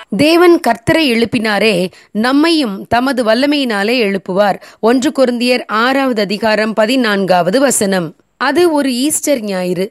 தேவன் கர்த்தரை எழுப்பினாரே, நம்மையும் தமது வல்லமையினாலே எழுப்புவார். 1 கொரிந்தியர் 6வது அதிகாரம் 14வது வசனம். அது ஒரு ஈஸ்டர் ஞாயிறு.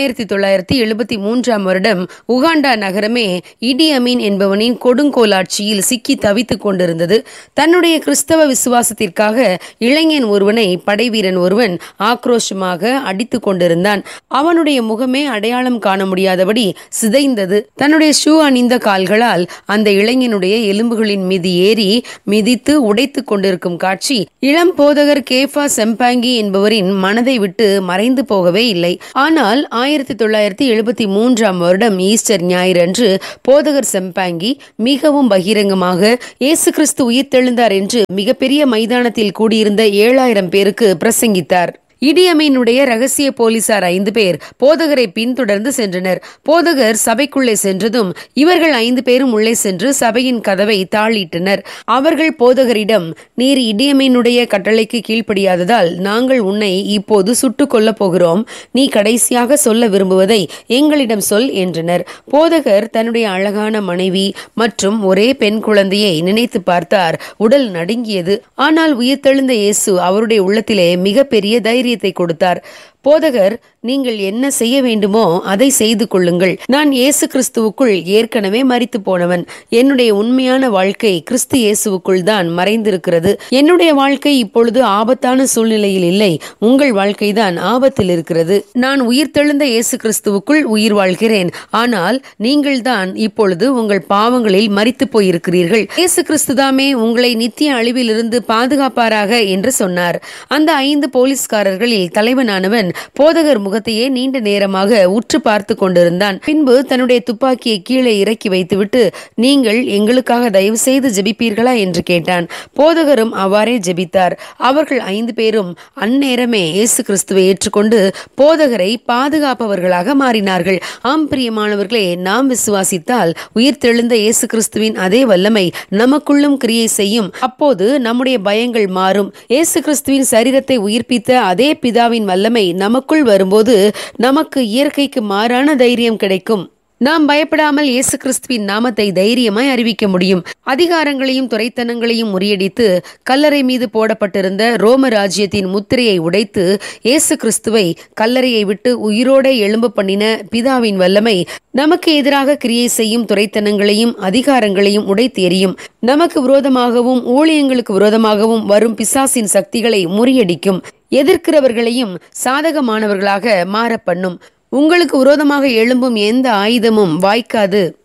1973ஆம் வருடம் உகாண்டா நகரமே இடி அமீன் என்பவனின் கொடுங்கோலாட்சியில் சிக்கி தவித்துக் கொண்டிருந்தது. தன்னுடைய கிறிஸ்தவ விசுவாசத்திற்காக இளைஞன் ஒருவனை படைவீரன் ஒருவன் ஆக்ரோஷமாக அடித்து கொண்டிருந்தான். அவனுடைய முகமே அடையாளம் காண முடியாதபடி சிதைந்தது. தன்னுடைய ஷூ அணிந்த கால்களால் அந்த இளைஞனுடைய எலும்புகளின் மீது ஏறி மிதித்து உடைத்து கொண்டிருக்கும் காட்சி இளம் போதகர் கேஃபா செம்பாங்கி என்பவரின் மனதை விட்டு மறைந்து போகவே இல்லை. ஆனால் 1973ஆம் வருடம் ஈஸ்டர் ஞாயிறு அன்று போதகர் செம்பாங்கி மிகவும் பகிரங்கமாக இயேசு கிறிஸ்து உயிர்த்தெழுந்தார் என்று மிகப்பெரிய மைதானத்தில் கூடியிருந்த 7000 பேருக்கு பிரசங்கித்தார். இடியமீனுடைய ரகசிய போலீசார் 5 பேர் போதகரை பின்தொடர்ந்து சென்றனர். போதகர் சபைக்குள்ளே சென்றதும் இவர்கள் 5 பேரும் உள்ளே சென்று சபையின் கதவை தாளிட்டனர். அவர்கள் போதகரிடம், நீர் இடியமீனுடைய கட்டளைக்கு கீழ்ப்படியாததால் நாங்கள் உன்னை இப்போது சுட்டுக் கொல்லப் போகிறோம். நீ கடைசியாக சொல்ல விரும்புவதை எங்களிடம் சொல் என்றனர். போதகர் தன்னுடைய அழகான மனைவி மற்றும் ஒரே பெண் குழந்தையை நினைத்து பார்த்தார். உடல் நடுங்கியது. ஆனால் உயிர்த்தெழுந்த இயேசு அவருடைய உள்ளத்திலே மிகப்பெரிய தைரியம் கொடுத்தார். போதகர், நீங்கள் என்ன செய்ய வேண்டுமோ அதை செய்து கொள்ளுங்கள். நான் இயேசு கிறிஸ்துவுக்குள் ஏற்கனவே மரித்து போனவன். என்னுடைய உண்மையான வாழ்க்கை கிறிஸ்து இயேசுவுக்குள் தான் மறைந்திருக்கிறது. என்னுடைய வாழ்க்கை இப்பொழுது ஆபத்தான சூழ்நிலையில் இல்லை. உங்கள் வாழ்க்கை தான் ஆபத்தில் இருக்கிறது. நான் உயிர்த்தெழுந்த இயேசு கிறிஸ்துவுக்குள் உயிர் வாழ்கிறேன். ஆனால் நீங்கள் தான் இப்பொழுது உங்கள் பாவங்களில் மரித்து போயிருக்கிறீர்கள். இயேசு கிறிஸ்துதாமே உங்களை நித்திய அழிவிலிருந்து பாதுகாப்பாராக என்று சொன்னார். அந்த 5 போலீஸ்காரர்களில் தலைவனானவன் போதகர் முகத்தையே நீண்ட நேரமாக உற்று பார்த்து கொண்டிருந்தான். பின்பு தன்னுடைய துப்பாக்கியை கீழே இறக்கி வைத்துவிட்டு, நீங்கள் எங்களுக்காக தயவு செய்து ஜெபிப்பீர்களா என்று கேட்டான். போதகரும் அவ்வாறே ஜெபித்தார். அவர்கள் 5 பேரும் அந்நேரமே இயேசு கிறிஸ்துவை ஏற்றுக்கொண்டு போதகரை பாதுகாப்பவர்களாக மாறினார்கள். ஆம் பிரியமானவர்களே, நாம் விசுவாசித்தால் உயிர்த்தெழுந்த இயேசு கிறிஸ்துவின் அதே வல்லமை நமக்குள்ளும் கிரியை செய்யும். அப்போது நம்முடைய பயங்கள் மாறும். இயேசு கிறிஸ்துவின் சரீரத்தை உயிர்ப்பித்த அதே பிதாவின் வல்லமை நமக்குள் வரும்போது நமக்கு இயற்கைக்கு மாறான தைரியம் கிடைக்கும். நாம் பயப்படாமல் இயேசு கிறிஸ்துவின் நாமத்தை தைரியமாய் அறிவிக்க முடியும். அதிகாரங்களையும் துரைத்தனங்களையும் முறியடித்து கல்லறை மீது போடப்பட்டிருந்த ரோம ராஜ்யத்தின் முத்திரையை உடைத்து இயேசு கிறிஸ்துவை கல்லறையை விட்டு உயிரோட எழும்ப பண்ணின பிதாவின் வல்லமை நமக்கு எதிராக கிரியை செய்யும் துரைத்தனங்களையும் அதிகாரங்களையும் உடைத்து எறியும். நமக்கு விரோதமாகவும் ஊழியங்களுக்கு விரோதமாகவும் வரும் பிசாசின் சக்திகளை முறியடிக்கும். எதிர்க்கிறவர்களையும் சாதகமானவர்களாக மாற பண்ணும். உங்களுக்கு விரோதமாக எழும்பும் எந்த ஆயுதமும் வாய்க்காது.